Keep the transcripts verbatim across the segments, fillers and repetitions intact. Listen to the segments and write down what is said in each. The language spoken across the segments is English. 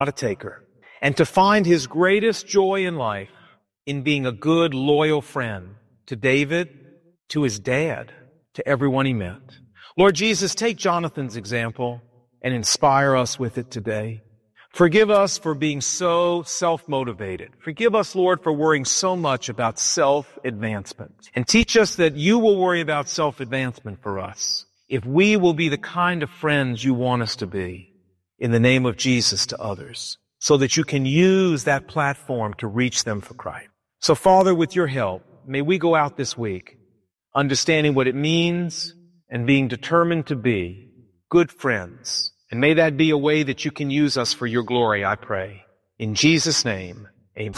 not a taker, and to find his greatest joy in life in being a good, loyal friend to David, to his dad, to everyone he met. Lord Jesus, take Jonathan's example and inspire us with it today. Forgive us for being so self-motivated. Forgive us, Lord, for worrying so much about self-advancement. And teach us that you will worry about self-advancement for us if we will be the kind of friends you want us to be in the name of Jesus to others, so that you can use that platform to reach them for Christ. So, Father, with your help, may we go out this week understanding what it means and being determined to be good friends. And may that be a way that you can use us for your glory, I pray. In Jesus' name, amen.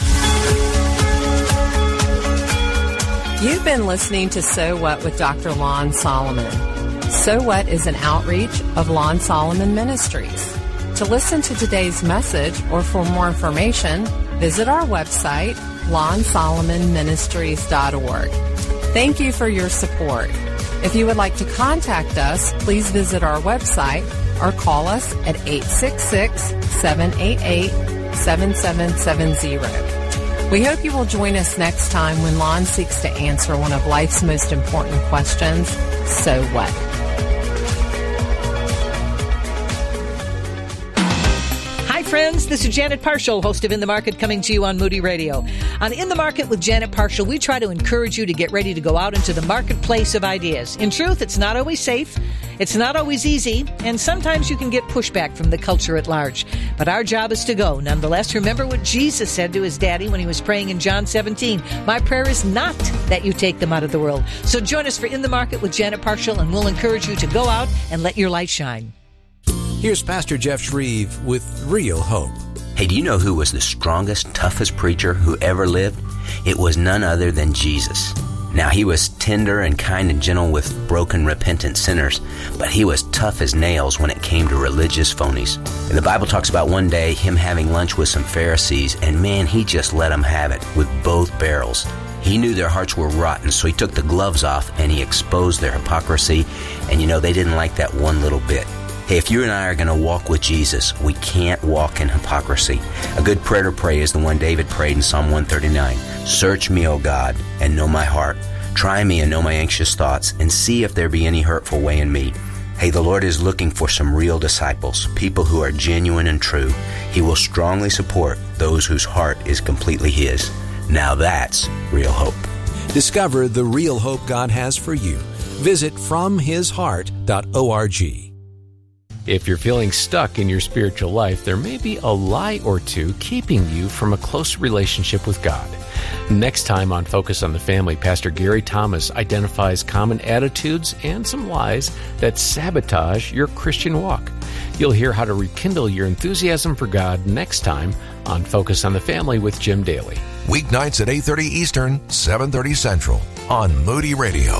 You've been listening to So What with Doctor Lon Solomon. So What is an outreach of Lon Solomon Ministries. To listen to today's message or for more information, visit our website, lon solomon ministries dot org. Thank you for your support. If you would like to contact us, please visit our website or call us at eight six six, seven eight eight, seven seven seven zero. We hope you will join us next time when Lon seeks to answer one of life's most important questions, so what? Friends, this is Janet Parshall, host of In the Market, coming to you on Moody Radio. On In the Market with Janet Parshall, we try to encourage you to get ready to go out into the marketplace of ideas. In truth, it's not always safe, it's not always easy, and sometimes you can get pushback from the culture at large. But our job is to go. Nonetheless, remember what Jesus said to his daddy when he was praying in John seventeen. My prayer is not that you take them out of the world. So join us for In the Market with Janet Parshall, and we'll encourage you to go out and let your light shine. Here's Pastor Jeff Shreve with Real Hope. Hey, do you know who was the strongest, toughest preacher who ever lived? It was none other than Jesus. Now, he was tender and kind and gentle with broken, repentant sinners, but he was tough as nails when it came to religious phonies. And the Bible talks about one day him having lunch with some Pharisees, and man, he just let them have it with both barrels. He knew their hearts were rotten, so he took the gloves off and he exposed their hypocrisy, and you know, they didn't like that one little bit. Hey, if you and I are going to walk with Jesus, we can't walk in hypocrisy. A good prayer to pray is the one David prayed in Psalm one thirty-nine. Search me, O God, and know my heart. Try me and know my anxious thoughts, and see if there be any hurtful way in me. Hey, the Lord is looking for some real disciples, people who are genuine and true. He will strongly support those whose heart is completely His. Now that's real hope. Discover the real hope God has for you. Visit from his heart dot org. If you're feeling stuck in your spiritual life, there may be a lie or two keeping you from a close relationship with God. Next time on Focus on the Family, Pastor Gary Thomas identifies common attitudes and some lies that sabotage your Christian walk. You'll hear how to rekindle your enthusiasm for God next time on Focus on the Family with Jim Daly. Weeknights at eight thirty Eastern, seven thirty Central on Moody Radio.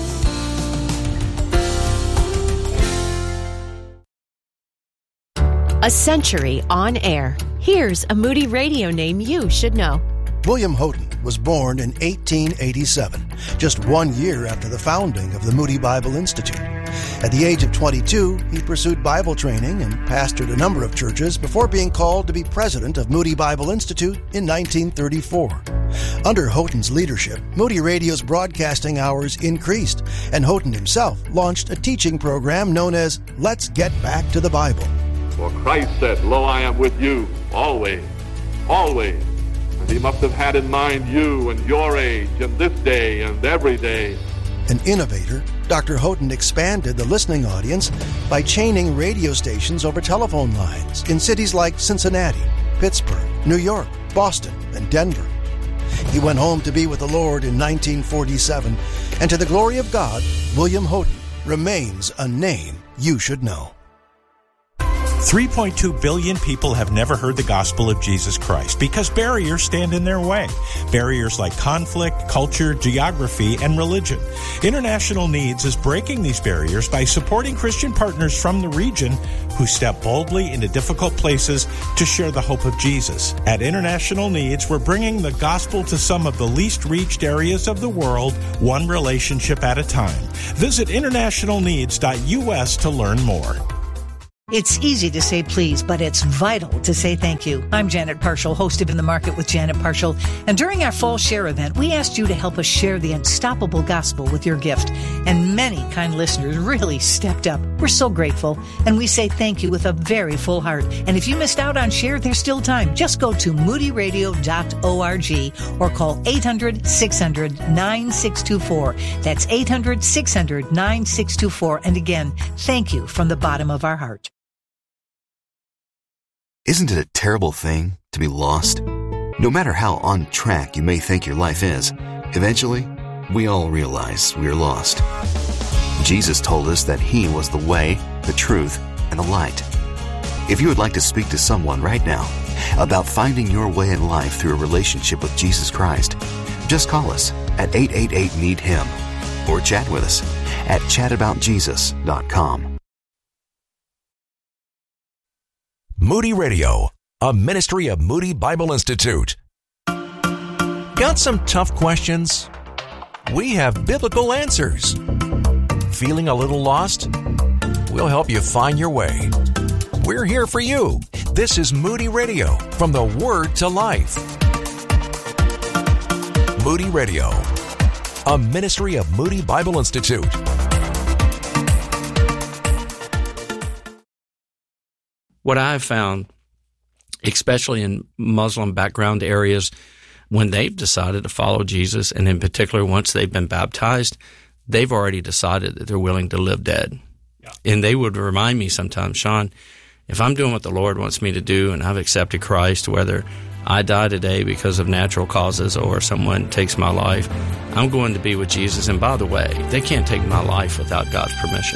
A century on air. Here's a Moody Radio name you should know. William Houghton was born in eighteen eighty-seven, just one year after the founding of the Moody Bible Institute. At the age of twenty-two, he pursued Bible training and pastored a number of churches before being called to be president of Moody Bible Institute in nineteen thirty-four. Under Houghton's leadership, Moody Radio's broadcasting hours increased, and Houghton himself launched a teaching program known as Let's Get Back to the Bible. For Christ said, Lo, I am with you always, always. And he must have had in mind you and your age and this day and every day. An innovator, Doctor Houghton expanded the listening audience by chaining radio stations over telephone lines in cities like Cincinnati, Pittsburgh, New York, Boston, and Denver. He went home to be with the Lord in nineteen forty-seven, and to the glory of God, William Houghton remains a name you should know. three point two billion people have never heard the gospel of Jesus Christ because barriers stand in their way. Barriers like conflict, culture, geography, and religion. International Needs is breaking these barriers by supporting Christian partners from the region who step boldly into difficult places to share the hope of Jesus. At International Needs, we're bringing the gospel to some of the least reached areas of the world, one relationship at a time. Visit international needs dot U S to learn more. It's easy to say please, but it's vital to say thank you. I'm Janet Parshall, host of In the Market with Janet Parshall. And during our fall share event, we asked you to help us share the unstoppable gospel with your gift. And many kind listeners really stepped up. We're so grateful. And we say thank you with a very full heart. And if you missed out on share, there's still time. Just go to moody radio dot org or call eight hundred, six hundred, nine six two four. That's eight hundred, six hundred, nine six two four. And again, thank you from the bottom of our heart. Isn't it a terrible thing to be lost? No matter how on track you may think your life is, eventually, we all realize we're lost. Jesus told us that He was the way, the truth, and the light. If you would like to speak to someone right now about finding your way in life through a relationship with Jesus Christ, just call us at eight eight eight, need him or chat with us at chat about jesus dot com. Moody Radio, a ministry of Moody Bible Institute. Got some tough questions? We have biblical answers. Feeling a little lost? We'll help you find your way. We're here for you. This is Moody Radio, from the Word to Life. Moody Radio, a ministry of Moody Bible Institute. What I've found, especially in Muslim background areas, when they've decided to follow Jesus, and in particular once they've been baptized, they've already decided that they're willing to live dead. Yeah. And they would remind me sometimes, Sean, if I'm doing what the Lord wants me to do and I've accepted Christ, whether I die today because of natural causes or someone takes my life, I'm going to be with Jesus. And by the way, they can't take my life without God's permission.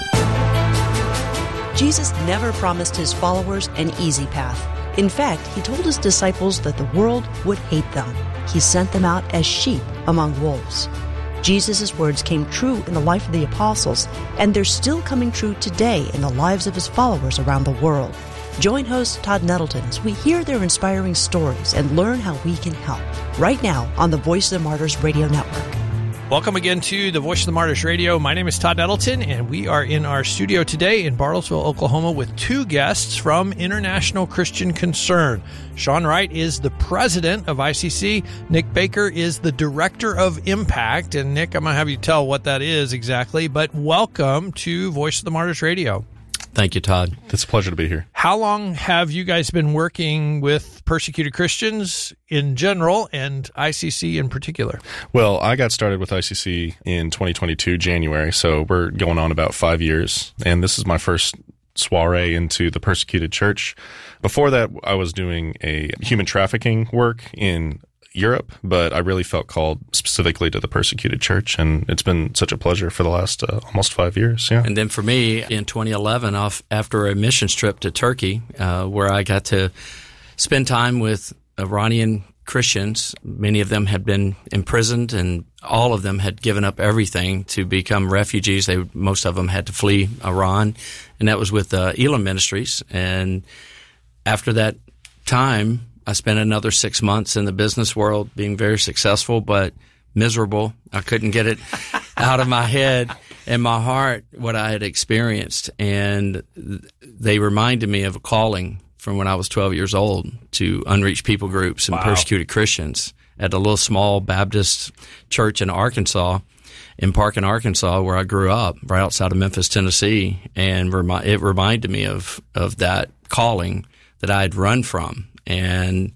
Jesus never promised his followers an easy path. In fact, he told his disciples that the world would hate them. He sent them out as sheep among wolves. Jesus' words came true in the life of the apostles, and they're still coming true today in the lives of his followers around the world. Join host Todd Nettleton as we hear their inspiring stories and learn how we can help. Right now on the Voice of the Martyrs Radio Network. Welcome again to the Voice of the Martyrs Radio. My name is Todd Nettleton, and we are in our studio today in Bartlesville, Oklahoma, with two guests from International Christian Concern. Sean Wright is the president of I C C. Nick Baker is the director of Impact. And Nick, I'm going to have you tell what that is exactly, but welcome to Voice of the Martyrs Radio. Thank you, Todd. It's a pleasure to be here. How long have you guys been working with persecuted Christians in general and I C C in particular? Well, I got started with I C C in twenty twenty-two, January, so we're going on about five years, and this is my first soiree into the persecuted church. Before that, I was doing a human trafficking work in Europe, but I really felt called specifically to the persecuted church, and it's been such a pleasure for the last uh, almost five years. Yeah. And then for me, in twenty eleven, off after a missions trip to Turkey, uh, where I got to spend time with Iranian Christians, many of them had been imprisoned, and all of them had given up everything to become refugees. They most of them had to flee Iran, and that was with uh, Elam Ministries. And after that time, I spent another six months in the business world being very successful, but miserable. I couldn't get it out of my head and my heart, what I had experienced. And they reminded me of a calling from when I was twelve years old to unreached people groups and wow. persecuted Christians at a little small Baptist church in Arkansas, in Parkin, Arkansas, where I grew up, right outside of Memphis, Tennessee. And remi- it reminded me of, of that calling that I had run from. And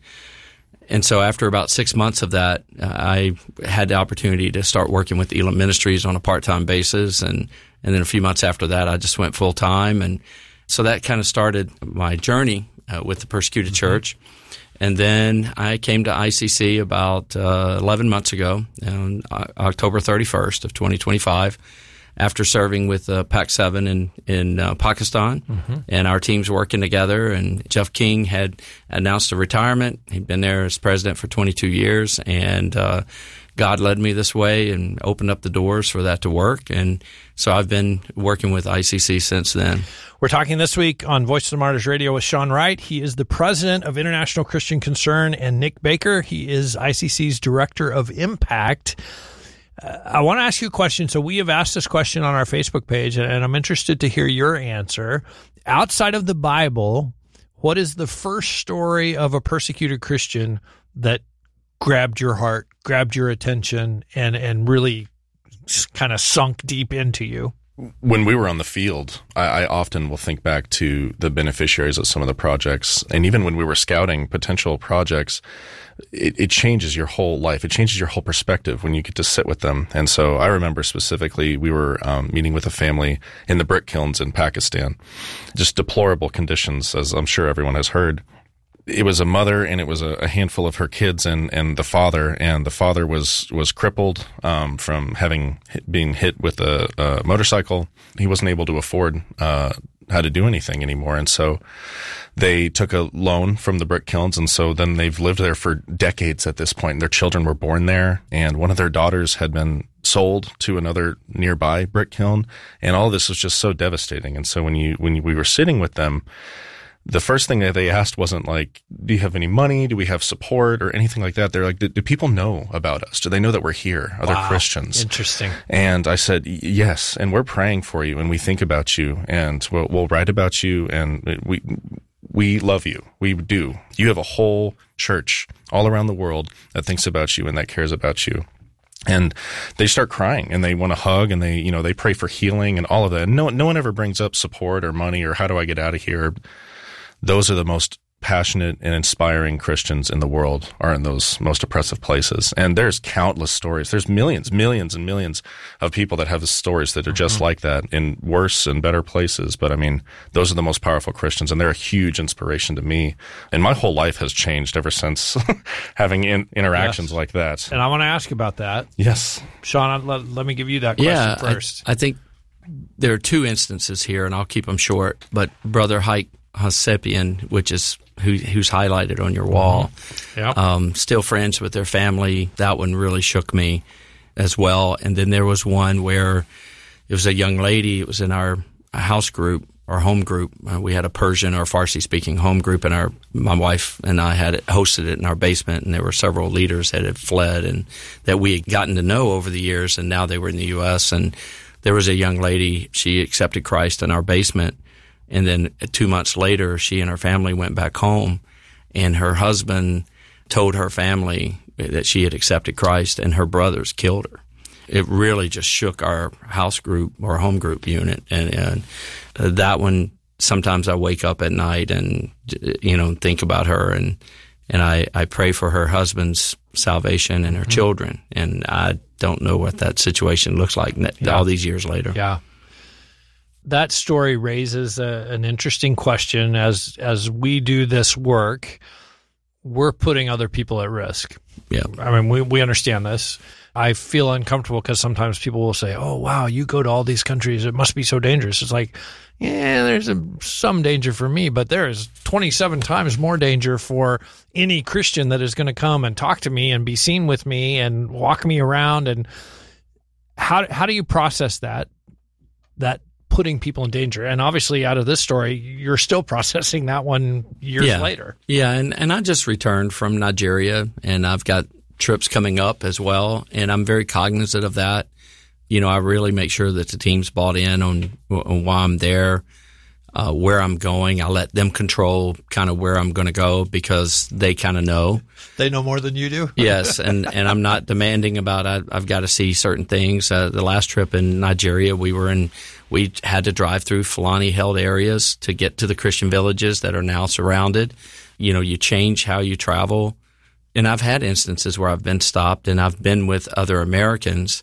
and so after about six months of that, uh, I had the opportunity to start working with Elam Ministries on a part-time basis. And, and then a few months after that, I just went full-time. And so that kind of started my journey uh, with the persecuted mm-hmm. church. And then I came to I C C about uh, eleven months ago, on October thirty-first of twenty twenty-five. After serving with uh, Pac seven in, in uh, Pakistan, mm-hmm. and our teams working together, and Jeff King had announced a retirement. He'd been there as president for twenty-two years, and uh, God led me this way and opened up the doors for that to work. And so I've been working with I C C since then. We're talking this week on Voice of the Martyrs Radio with Sean Wright. He is the president of International Christian Concern, and Nick Baker. He is I C C's director of Impact. Uh, I want to ask you a question. So we have asked this question on our Facebook page, and I'm interested to hear your answer. outside of the Bible, what is the first story of a persecuted Christian that grabbed your heart, grabbed your attention, and, and really kind of sunk deep into you? When we were on the field, I, I often will think back to the beneficiaries of some of the projects. And even when we were scouting potential projects, it, it changes your whole life. It changes your whole perspective when you get to sit with them. And so I remember specifically we were um, meeting with a family in the brick kilns in Pakistan. Just deplorable conditions, as I'm sure everyone has heard. It was a mother and it was a, a handful of her kids and, and the father, and the father was, was crippled, um, from having hit, being hit with a, a motorcycle. He wasn't able to afford, uh, how to do anything anymore. And so they took a loan from the brick kilns. And so then they've lived there for decades at this point. Their children were born there, and one of their daughters had been sold to another nearby brick kiln. And all of this was just so devastating. And so when you, when we were sitting with them, the first thing that they asked wasn't like, do you have any money? Do we have support or anything like that? They're like, do, do people know about us? Do they know that we're here? Other Wow. Christians? Interesting. And I said, yes. And we're praying for you, and we think about you, and we'll, we'll write about you, and we, we love you. We do. You have a whole church all around the world that thinks about you and that cares about you. And they start crying, and they want to hug, and they, you know, they pray for healing and all of that. And no, no one ever brings up support or money or how do I get out of here. Those are the most passionate and inspiring Christians in the world, are in those most oppressive places. And there's countless stories. There's millions, millions and millions of people that have stories that are just mm-hmm. like that in worse and better places. But I mean, those are the most powerful Christians, and they're a huge inspiration to me. And my whole life has changed ever since having in, interactions yes. like that. And I want to ask about that. Yes. Sean, let, let me give you that question yeah, first. I, I think there are two instances here, and I'll keep them short. But Brother Haik Hasepian, which is who, who's highlighted on your wall. Mm-hmm. Yep. Um, still friends with their family. That one really shook me as well. And then there was one where it was a young lady. It was in our house group, our home group. Uh, we had a Persian or Farsi-speaking home group, and our my wife and I had it, hosted it in our basement. And there were several leaders that had fled and that we had gotten to know over the years, and now they were in the U S. And there was a young lady. She accepted Christ in our basement. And then two months later, she and her family went back home, and her husband told her family that she had accepted Christ, and her brothers killed her. It really just shook our house group or home group unit. And, and that one, sometimes I wake up at night and, you know, think about her, and, and I, I pray for her husband's salvation and her mm-hmm. children. And I don't know what that situation looks like yeah. all these years later. Yeah. That story raises a, an interesting question. As as we do this work, we're putting other people at risk. Yeah, I mean, we we understand this. I feel uncomfortable because sometimes people will say, "Oh, wow, you go to all these countries; it must be so dangerous." It's like, yeah, there's a, some danger for me, but there is twenty-seven times more danger for any Christian that is going to come and talk to me and be seen with me and walk me around. And how how do you process that? That putting people in danger. And obviously out of this story, you're still processing that one years yeah. later. Yeah. And, and I just returned from Nigeria, and I've got trips coming up as well. And I'm very cognizant of that. You know, I really make sure that the team's bought in on, on why I'm there, uh, where I'm going. I let them control kind of where I'm going to go because they kind of know. They know more than you do? Yes. And, and I'm not demanding about, I, I've got to see certain things. Uh, the last trip in Nigeria, we were in, we had to drive through Fulani-held areas to get to the Christian villages that are now surrounded. You know, you change how you travel. And I've had instances where I've been stopped, and I've been with other Americans,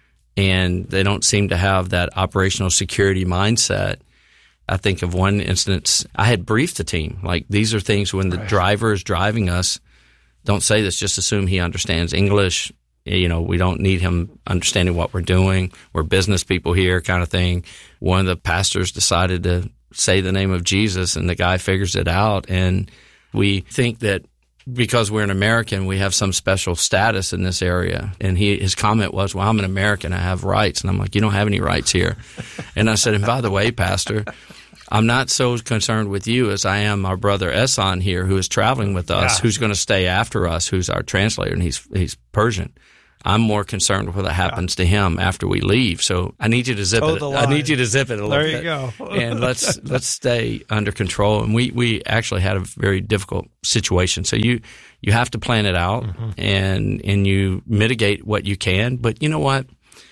and they don't seem to have that operational security mindset. I think of one instance, I had briefed the team. Like, these are things when the right. driver is driving us, don't say this, just assume he understands English. You know, we don't need him understanding what we're doing. We're business people here, kind of thing. One of the pastors decided to say the name of Jesus, and the guy figures it out. And we think that because we're an American, we have some special status in this area. And he, his comment was, well, I'm an American, I have rights. And I'm like, you don't have any rights here. And I said, and by the way, Pastor, I'm not so concerned with you as I am our brother Ehsan here, who is traveling with us, yeah. who's going to stay after us, who's our translator, and he's he's Persian. I'm more concerned with what happens yeah. to him after we leave. So I need you to zip Toe it. The I need you to zip it a little there bit. There you go. And let's let's stay under control. And we, we actually had a very difficult situation. So you you have to plan it out mm-hmm. and and you mitigate what you can. But you know what?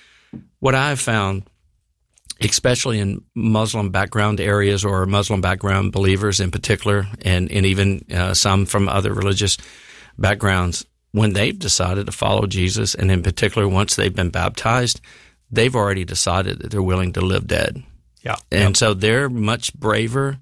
What I've found, especially in Muslim background areas or Muslim background believers in particular, and, and even uh, some from other religious backgrounds, when they've decided to follow Jesus, and in particular once they've been baptized, they've already decided that they're willing to live dead. Yeah. And yep. so they're much braver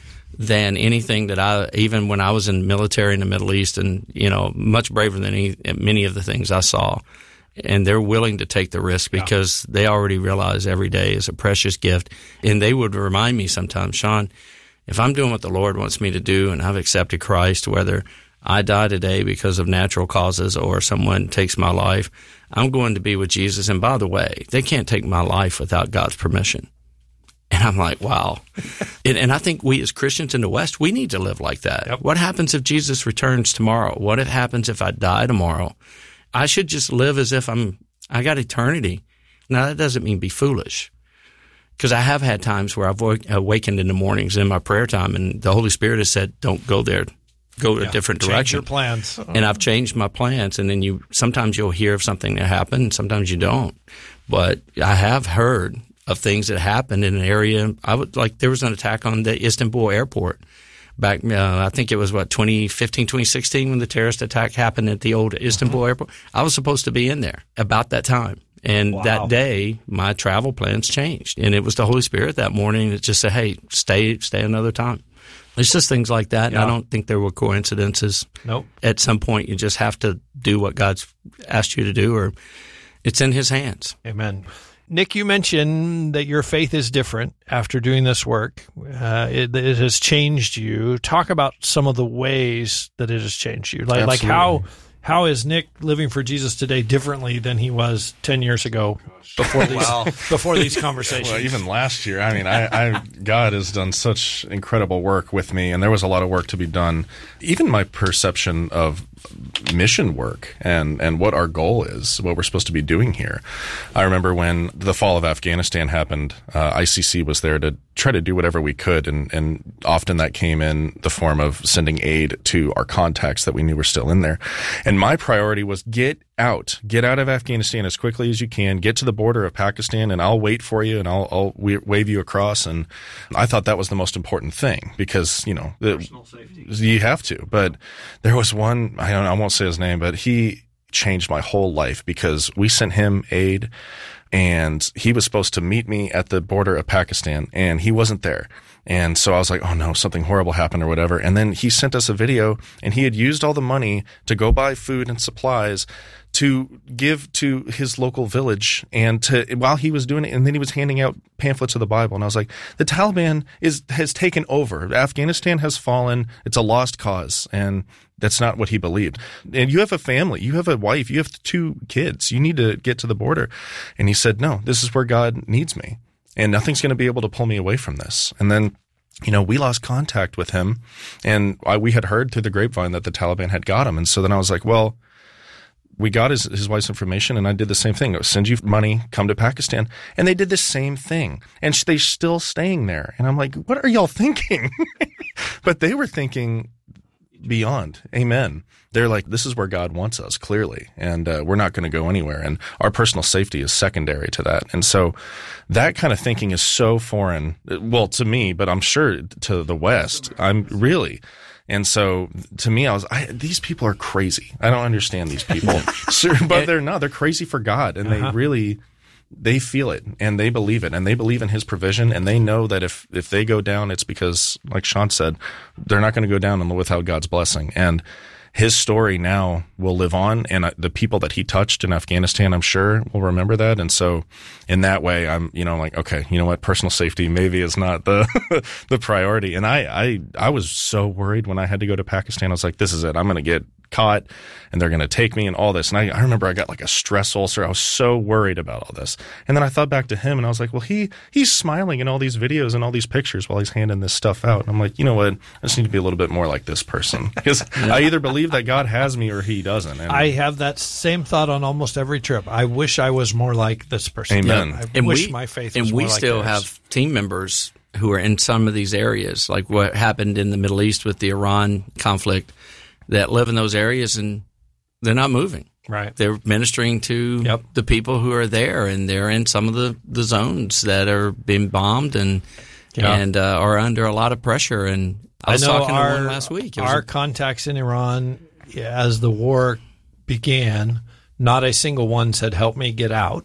than anything that I, even when I was in the military in the Middle East, and, you know, much braver than any, many of the things I saw. And they're willing to take the risk because yeah. they already realize every day is a precious gift. And they would remind me sometimes, Sean, if I'm doing what the Lord wants me to do and I've accepted Christ, whether I die today because of natural causes or someone takes my life, I'm going to be with Jesus. And by the way, they can't take my life without God's permission. And I'm like, wow. and, and I think we as Christians in the West, we need to live like that. Yep. What happens if Jesus returns tomorrow? What happens if I die tomorrow? I should just live as if I'm, I got eternity. Now, that doesn't mean be foolish. Because I have had times where I've awakened in the mornings in my prayer time and the Holy Spirit has said, don't go there. Go yeah, a different direction. Change your plans. And I've changed my plans. And then you, sometimes you'll hear of something that happened and sometimes you don't. But I have heard of things that happened in an area. I would like, there was an attack on the Istanbul airport back, uh, I think it was what, twenty fifteen, twenty sixteen when the terrorist attack happened at the old Istanbul mm-hmm. airport. I was supposed to be in there about that time. And wow. that day, my travel plans changed. And it was the Holy Spirit that morning that just said, hey, stay, stay another time. It's just things like that. Yeah. And I don't think there were coincidences. Nope. At some point, you just have to do what God's asked you to do, or it's in His hands. Amen. Nick, you mentioned that your faith is different after doing this work. Uh, it, it has changed you. Talk about some of the ways that it has changed you. Like, like how how is Nick living for Jesus today differently than he was ten years ago before these wow. before these conversations? Well, even last year, I mean, I, I God has done such incredible work with me, and there was a lot of work to be done. Even my perception of mission work and, and what our goal is, what we're supposed to be doing here. I remember when the fall of Afghanistan happened, uh, I C C was there to try to do whatever we could, and, and often that came in the form of sending aid to our contacts that we knew were still in there. And my priority was get out, get out of Afghanistan as quickly as you can, get to the border of Pakistan, and I'll wait for you, and I'll, I'll wave you across. And I thought that was the most important thing because, you know, the, personal safety. You have to. But there was one, I don't, I won't say his name, but he changed my whole life because we sent him aid, and he was supposed to meet me at the border of Pakistan, and he wasn't there. And so I was like, oh no, something horrible happened or whatever. And then he sent us a video, and he had used all the money to go buy food and supplies to give to his local village, and to, while he was doing it, and then he was handing out pamphlets of the Bible. And I was like, the Taliban is, has taken over. Afghanistan has fallen. It's a lost cause. And that's not what he believed. And you have a family, you have a wife, you have two kids. You need to get to the border. And he said, no, this is where God needs me, and nothing's going to be able to pull me away from this. And then, you know, we lost contact with him, and I, we had heard through the grapevine that the Taliban had got him. And so then I was like, well, we got his, his wife's information, and I did the same thing. I send you money, come to Pakistan. And they did the same thing. And they're still staying there. And I'm like, what are y'all thinking? But they were thinking beyond. Amen. They're like, this is where God wants us, clearly. And uh, we're not going to go anywhere. And our personal safety is secondary to that. And so that kind of thinking is so foreign, well, to me, but I'm sure to the West. I'm really... And so, to me, I was, I, these people are crazy. I don't understand these people. But they're not. They're crazy for God. And uh-huh. they really, they feel it, and they believe it, and they believe in His provision, and they know that if, if they go down, it's because, like Sean said, they're not going to go down without God's blessing. And his story now will live on, and the people that he touched in Afghanistan, I'm sure, will remember that. And so in that way, I'm, you know, like, okay, you know what, personal safety maybe is not the the priority. And I, I, I was so worried when I had to go to Pakistan. I was like, this is it. I'm going to get caught and they're going to take me and all this. And I, I remember I got like a stress ulcer. I was so worried about all this. And then I thought back to him and I was like, well, he he's smiling in all these videos and all these pictures while he's handing this stuff out. And I'm like, you know what? I just need to be a little bit more like this person, because I either believe that God has me or he doesn't. And I have that same thought on almost every trip. I wish I was more like this person. Amen. I and wish we, my faith was and more we like still theirs. have team members who are in some of these areas, like what happened in the Middle East with the Iran conflict, that live in those areas and they're not moving. Right. They're ministering to yep. the people who are there, and they're in some of the, the zones that are being bombed and yeah. and uh, are under a lot of pressure. And I was I know talking our, to one last week. It was our a, contacts in Iran, as the war began, not a single one said, help me get out.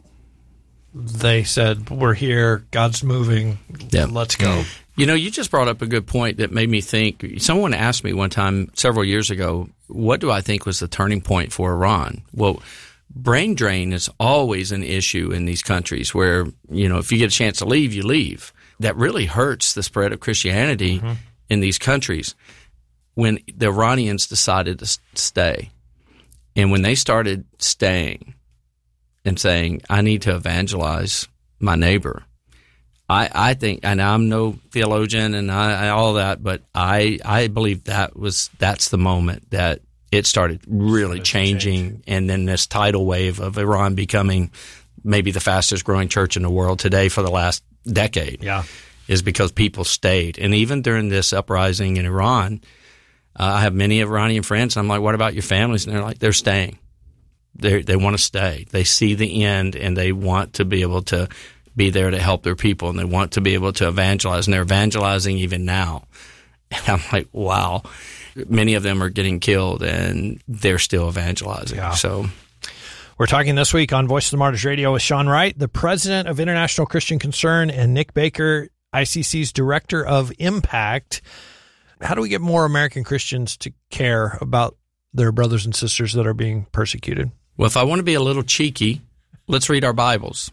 They said, we're here, God's moving, yeah. let's go. You know, you just brought up a good point that made me think. Someone asked me one time several years ago, what do I think was the turning point for Iran? Well, brain drain is always an issue in these countries where, you know, if you get a chance to leave, you leave. That really hurts the spread of Christianity mm-hmm. in these countries. When the Iranians decided to stay, and when they started staying and saying, I need to evangelize my neighbor, I, I think, and I'm no theologian and I, I, all that, but I I believe that was that's the moment that it started really started changing, change. And then this tidal wave of Iran becoming maybe the fastest growing church in the world today for the last decade yeah. is because people stayed. And even during this uprising in Iran, uh, I have many Iranian friends, and I'm like, what about your families? And they're like, they're staying. They they want to stay. They see the end, and they want to be able to be there to help their people, and they want to be able to evangelize, and they're evangelizing even now. And I'm like, wow. Many of them are getting killed, and they're still evangelizing. Yeah. So, we're talking this week on Voice of the Martyrs Radio with Sean Wright, the president of International Christian Concern, and Nick Baker, I C C's director of Impact. How do we get more American Christians to care about their brothers and sisters that are being persecuted? Well, if I want to be a little cheeky, let's read our Bibles.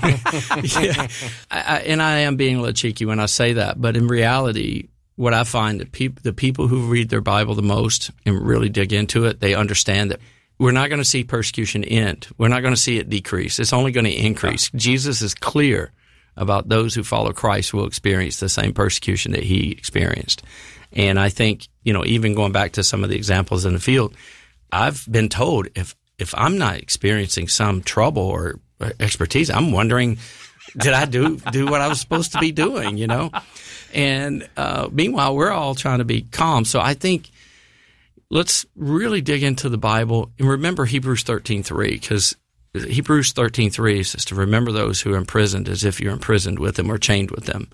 yeah. I, I, and I am being a little cheeky when I say that, but in reality, what I find that peop- the people who read their Bible the most and really dig into it, they understand that we're not going to see persecution end. We're not going to see it decrease. It's only going to increase. Yeah. Jesus is clear about those who follow Christ will experience the same persecution that he experienced. And I think, you know, even going back to some of the examples in the field, I've been told if if I'm not experiencing some trouble or expertise, I'm wondering, did I do do what I was supposed to be doing, you know? And uh, meanwhile, we're all trying to be calm. So I think let's really dig into the Bible and remember Hebrews thirteen three, because Hebrews thirteen three says to remember those who are imprisoned as if you're imprisoned with them or chained with them.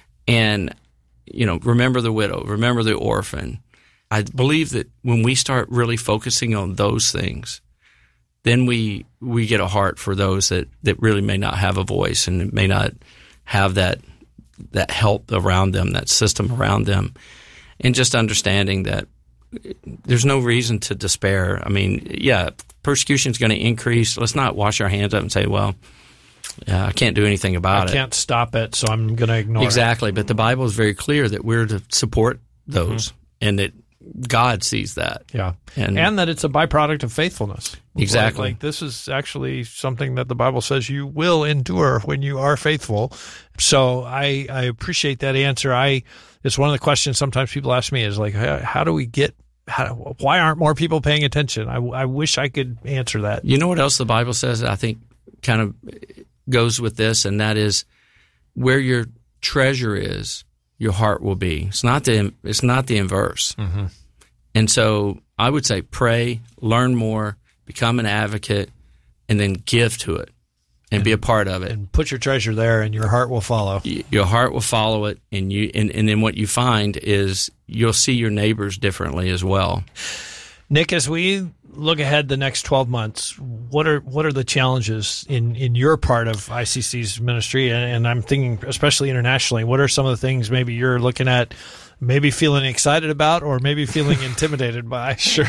And, you know, remember the widow, remember the orphan. I believe that when we start really focusing on those things, then we we get a heart for those that, that really may not have a voice and may not have that that help around them, that system around them, and just understanding that there's no reason to despair. I mean, yeah, persecution is going to increase. Let's not wash our hands up and say, well, yeah, I can't do anything about I it. I can't stop it, so I'm going to ignore exactly. it. Exactly, but the Bible is very clear that we're to support those, mm-hmm. and that God sees that. Yeah. And, and that it's a byproduct of faithfulness. Exactly. Like, like this is actually something that the Bible says you will endure when you are faithful. So I, I appreciate that answer. I it's one of the questions sometimes people ask me is like, how, how do we get, how, why aren't more people paying attention? I, I wish I could answer that. You know what else the Bible says that I think kind of goes with this, and that is where your treasure is, your heart will be. It's not the it's not the inverse. Mm-hmm. And so I would say pray, learn more, become an advocate, and then give to it and, and be a part of it. And put your treasure there, and your heart will follow. Your heart will follow it, and you and, and then what you find is you'll see your neighbors differently as well. Nick, as we look ahead the next twelve months, what are what are the challenges in, in your part of I C C's ministry? And, and I'm thinking especially internationally, what are some of the things maybe you're looking at, maybe feeling excited about or maybe feeling intimidated by? Sure.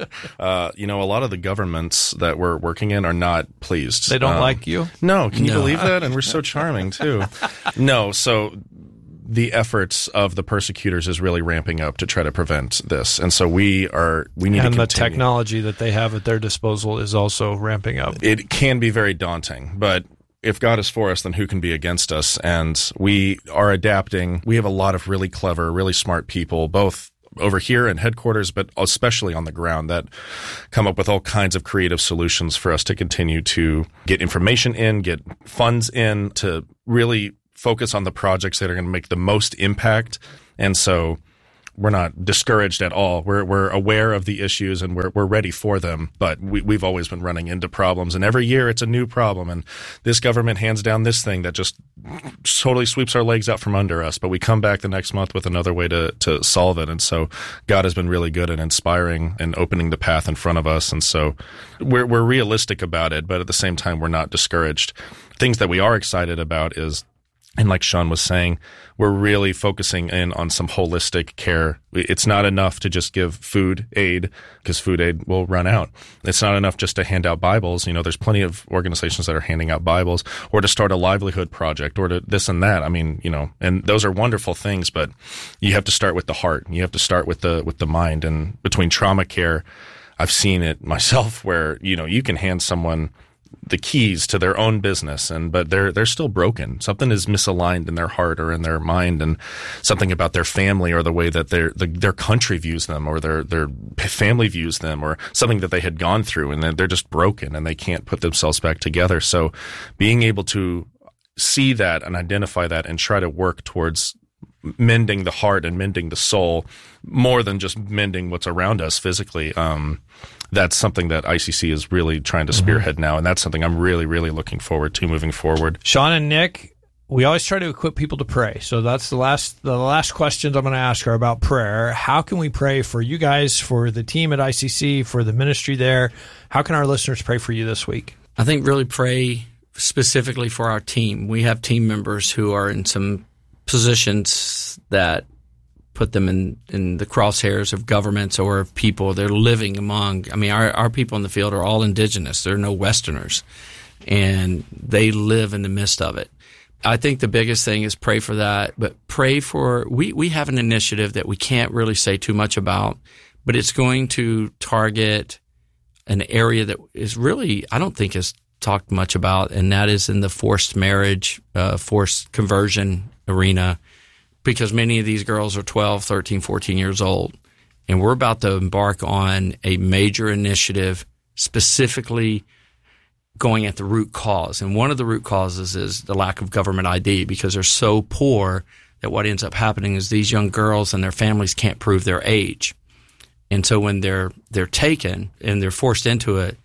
Uh, you know, a lot of the governments that we're working in are not pleased. They don't um, like you? No. Can you No. believe that? And we're so charming, too. No. So the efforts of the persecutors is really ramping up to try to prevent this. And so we are, we need and to continue. And the technology that they have at their disposal is also ramping up. It can be very daunting, but if God is for us, then who can be against us? And we are adapting. We have a lot of really clever, really smart people, both over here in headquarters, but especially on the ground, that come up with all kinds of creative solutions for us to continue to get information in, get funds in, to really focus on the projects that are going to make the most impact. And so we're not discouraged at all. We're we're aware of the issues and we're we're ready for them. But we, we've always been running into problems, and every year it's a new problem. And this government hands down this thing that just totally sweeps our legs out from under us. But we come back the next month with another way to to solve it. And so God has been really good at inspiring and opening the path in front of us. And so we're we're realistic about it, but at the same time we're not discouraged. Things that we are excited about is, and like Sean was saying, we're really focusing in on some holistic care. It's not enough to just give food aid, because food aid will run out. It's not enough just to hand out Bibles. You know, there's plenty of organizations that are handing out Bibles, or to start a livelihood project, or to this and that. I mean, you know, and those are wonderful things, but you have to start with the heart. You have to start with the with the mind. And between trauma care, I've seen it myself where, you know, you can hand someone the keys to their own business, and but they're they're still broken. Something is misaligned in their heart or in their mind, and something about their family or the way that their the, their country views them, or their their family views them, or something that they had gone through, and they're, they're just broken and they can't put themselves back together. So being able to see that and identify that and try to work towards mending the heart and mending the soul more than just mending what's around us physically. Um, that's something that I C C is really trying to spearhead mm-hmm. now, and that's something I'm really, really looking forward to moving forward. Sean and Nick, we always try to equip people to pray. So that's the last the last questions I'm going to ask are about prayer. How can we pray for you guys, for the team at I C C, for the ministry there? How can our listeners pray for you this week? I think really pray specifically for our team. We have team members who are in some positions that put them in, in the crosshairs of governments or of people. They're living among, I mean, our, our people in the field are all indigenous. There are no Westerners, and they live in the midst of it. I think the biggest thing is pray for that, but pray for, we, we have an initiative that we can't really say too much about, but it's going to target an area that is really, I don't think is talked much about, and that is in the forced marriage, uh, forced conversion arena, because many of these girls are twelve, thirteen, fourteen years old. And we're about to embark on a major initiative specifically going at the root cause. And one of the root causes is the lack of government I D, because they're so poor that what ends up happening is these young girls and their families can't prove their age. And so when they're they're taken and they're forced into it,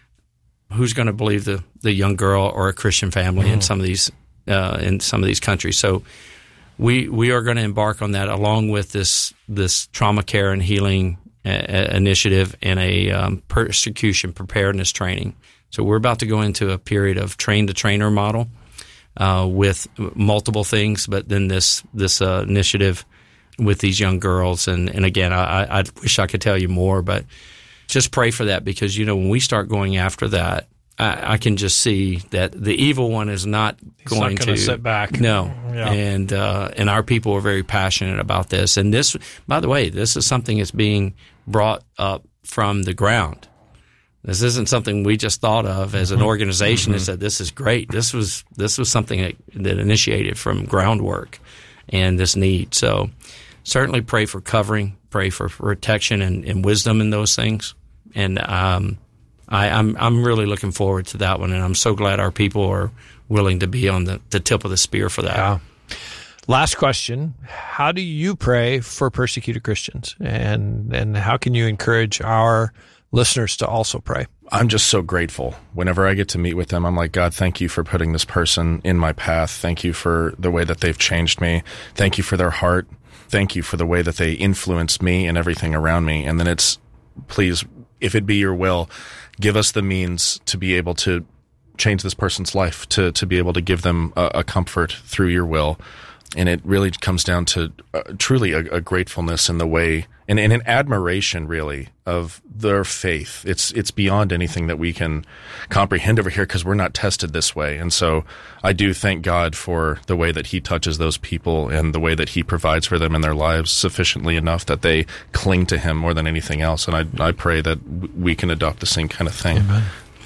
who's going to believe the, the young girl or a Christian family mm. in some of these uh, in some of these countries? So we we are going to embark on that along with this this trauma care and healing uh, initiative and a um, persecution preparedness training. So we're about to go into a period of train the trainer model uh, with multiple things, but then this this uh, initiative with these young girls. And, and again, I, I wish I could tell you more, but just pray for that, because, you know, when we start going after that, I, I can just see that the evil one is not He's going not to sit back. No, yeah. and uh, and our people are very passionate about this. And this, by the way, this is something that's being brought up from the ground. This isn't something we just thought of as an organization mm-hmm. and said, "This is great." This was this was something that, that initiated from groundwork and this need. So certainly pray for covering, pray for protection and, and wisdom in those things. And um, I, I'm I'm really looking forward to that one, and I'm so glad our people are willing to be on the, the tip of the spear for that. Yeah. Last question: how do you pray for persecuted Christians, and and how can you encourage our listeners to also pray? I'm just so grateful. Whenever I get to meet with them, I'm like, God, thank you for putting this person in my path. Thank you for the way that they've changed me. Thank you for their heart. Thank you for the way that they influence me and everything around me. And then it's, please, if it be your will, give us the means to be able to change this person's life, to, to be able to give them a, a comfort through your will, And it really comes down to uh, truly a, a gratefulness in the way and, and an admiration, really, of their faith. It's it's beyond anything that we can comprehend over here because we're not tested this way. And so I do thank God for the way that he touches those people and the way that he provides for them in their lives sufficiently enough that they cling to him more than anything else. And I, I pray that we can adopt the same kind of thing. Amen.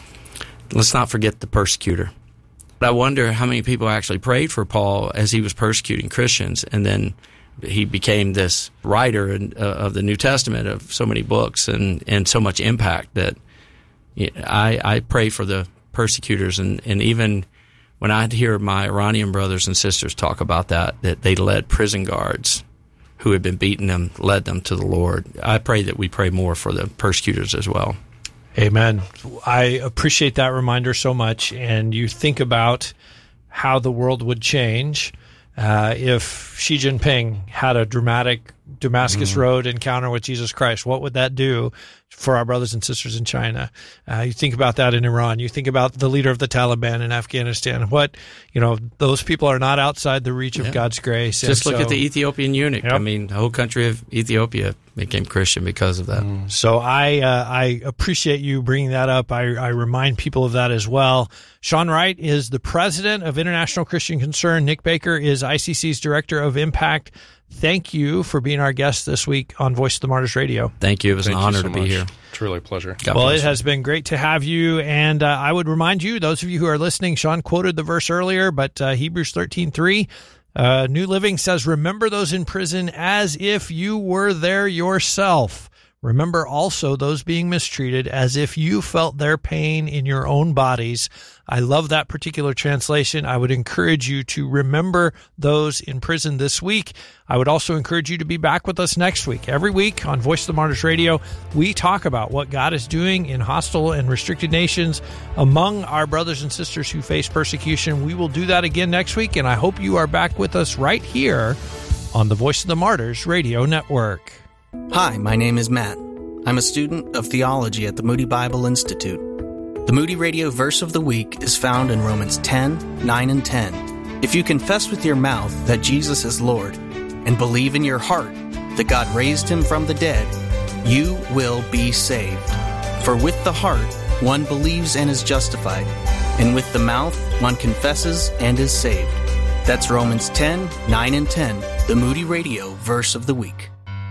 Let's not forget the persecutor. I wonder how many people actually prayed for Paul as he was persecuting Christians, and then he became this writer in, uh, of the New Testament of so many books and, and so much impact that you know, I, I pray for the persecutors. And, and even when I hear my Iranian brothers and sisters talk about that, that they led prison guards who had been beating them, led them to the Lord, I pray that we pray more for the persecutors as well. Amen. I appreciate that reminder so much. And you think about how the world would change uh, if Xi Jinping had a dramatic Damascus mm. Road encounter with Jesus Christ. What would that do for our brothers and sisters in China? Uh, you think about that in Iran. You think about the leader of the Taliban in Afghanistan. What, you know, those people are not outside the reach of yeah. God's grace. Just and look so, at the Ethiopian eunuch. Yep. I mean, the whole country of Ethiopia became Christian because of that. Mm. So I uh, I appreciate you bringing that up. I, I remind people of that as well. Sean Wright is the president of International Christian Concern. Nick Baker is I C C's director of Impact. Thank you for being our guest this week on Voice of the Martyrs Radio. Thank you. It was Thank an honor so to much. be here. Truly a pleasure. God well, it has been great to have you. And uh, I would remind you, those of you who are listening, Sean quoted the verse earlier, but uh, Hebrews thirteen three, uh, New Living says, remember those in prison as if you were there yourself. Remember also those being mistreated as if you felt their pain in your own bodies. I love that particular translation. I would encourage you to remember those in prison this week. I would also encourage you to be back with us next week. Every week on Voice of the Martyrs Radio, we talk about what God is doing in hostile and restricted nations among our brothers and sisters who face persecution. We will do that again next week, and I hope you are back with us right here on the Voice of the Martyrs Radio Network. Hi, my name is Matt. I'm a student of theology at the Moody Bible Institute. The Moody Radio Verse of the Week is found in Romans ten, nine, and ten. If you confess with your mouth that Jesus is Lord and believe in your heart that God raised him from the dead, you will be saved. For with the heart one believes and is justified, and with the mouth one confesses and is saved. That's Romans ten, nine, and ten, the Moody Radio Verse of the Week.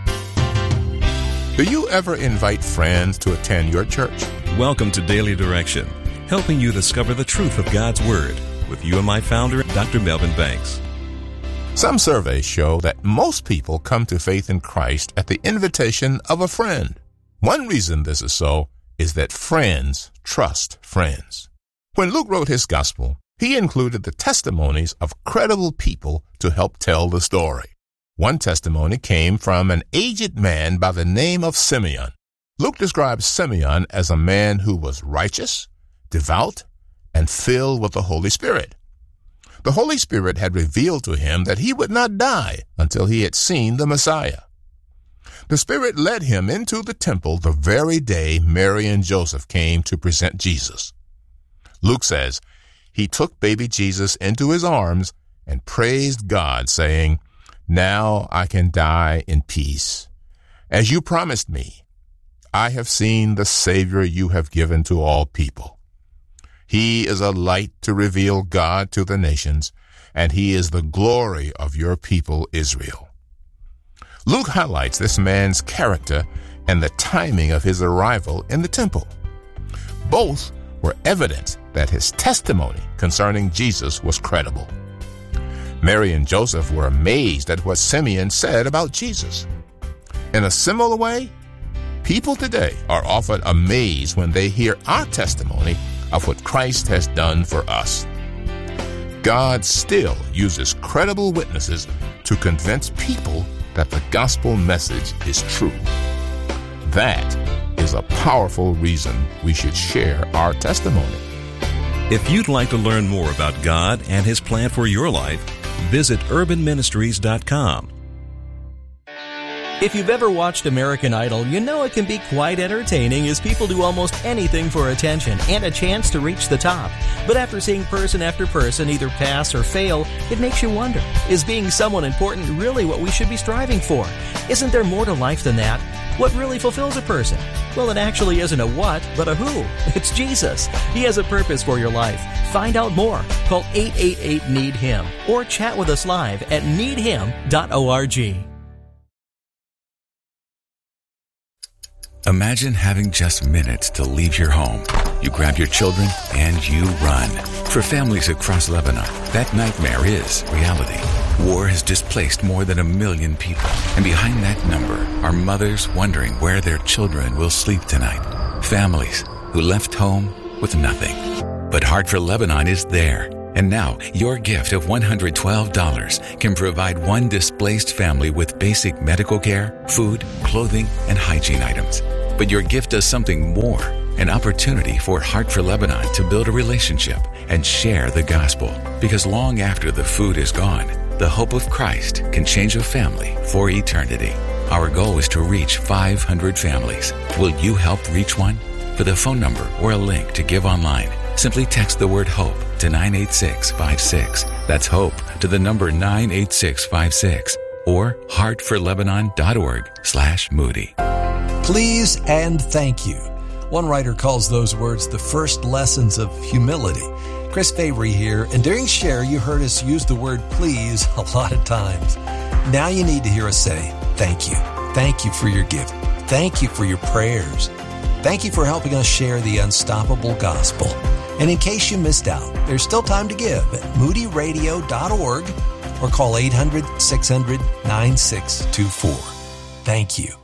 Do you ever invite friends to attend your church? Welcome to Daily Direction, helping you discover the truth of God's Word with you and my founder, Doctor Melvin Banks. Some surveys show that most people come to faith in Christ at the invitation of a friend. One reason this is so is that friends trust friends. When Luke wrote his gospel, he included the testimonies of credible people to help tell the story. One testimony came from an aged man by the name of Simeon. Luke describes Simeon as a man who was righteous, devout, and filled with the Holy Spirit. The Holy Spirit had revealed to him that he would not die until he had seen the Messiah. The Spirit led him into the temple the very day Mary and Joseph came to present Jesus. Luke says, he took baby Jesus into his arms and praised God, saying, "Now I can die in peace. As you promised me, I have seen the Savior you have given to all people. He is a light to reveal God to the nations, and he is the glory of your people Israel." Luke highlights this man's character and the timing of his arrival in the temple. Both were evidence that his testimony concerning Jesus was credible. Mary and Joseph were amazed at what Simeon said about Jesus. In a similar way, people today are often amazed when they hear our testimony of what Christ has done for us. God still uses credible witnesses to convince people that the gospel message is true. That is a powerful reason we should share our testimony. If you'd like to learn more about God and his plan for your life, visit urban ministries dot com. If you've ever watched American Idol, you know it can be quite entertaining as people do almost anything for attention and a chance to reach the top. But after seeing person after person either pass or fail, it makes you wonder, is being someone important really what we should be striving for? Isn't there more to life than that? What really fulfills a person? Well, it actually isn't a what, but a who. It's Jesus. He has a purpose for your life. Find out more. Call eight eight eight, need him or chat with us live at need him dot org. Imagine having just minutes to leave your home. You grab your children and you run. For families across Lebanon, that nightmare is reality. War has displaced more than a million people. And behind that number are mothers wondering where their children will sleep tonight. Families who left home with nothing. But Heart for Lebanon is there. And now, your gift of one hundred twelve dollars can provide one displaced family with basic medical care, food, clothing, and hygiene items. But your gift does something more, an opportunity for Heart for Lebanon to build a relationship and share the gospel. Because long after the food is gone, the hope of Christ can change a family for eternity. Our goal is to reach five hundred families. Will you help reach one? For the phone number or a link to give online, simply text the word HOPE to nine eight six five six. That's HOPE to the number nine eight six five six or heart for lebanon dot org slash Moody. Please and thank you. One writer calls those words the first lessons of humility. Chris Fabry here, and during Share, you heard us use the word please a lot of times. Now you need to hear us say thank you. Thank you for your gift. Thank you for your prayers. Thank you for helping us share the unstoppable gospel. And in case you missed out, there's still time to give at moody radio dot org or call eight hundred, six hundred, nine six two four. Thank you.